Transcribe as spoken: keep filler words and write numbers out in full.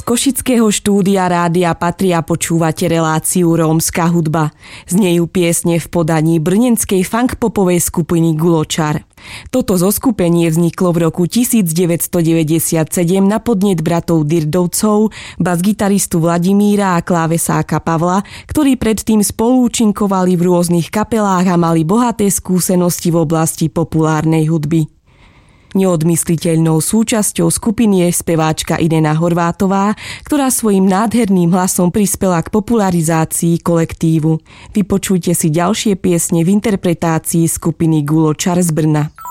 Košického štúdia Rádia Patria počúvate reláciu Rómska hudba. Znejú piesne v podaní brnenskej funkpopovej skupiny Guločar. Toto zoskupenie vzniklo v roku devätnásťstodeväťdesiatsedem na podnet bratov Dirdovcov, basgitaristu Vladimíra a klávesáka Pavla, ktorí predtým spoluúčinkovali v rôznych kapelách a mali bohaté skúsenosti v oblasti populárnej hudby. Neodmysliteľnou súčasťou skupiny je speváčka Irena Horvátová, ktorá svojim nádherným hlasom prispela k popularizácii kolektívu. Vypočujte si ďalšie piesne v interpretácii skupiny Guločar z Brna.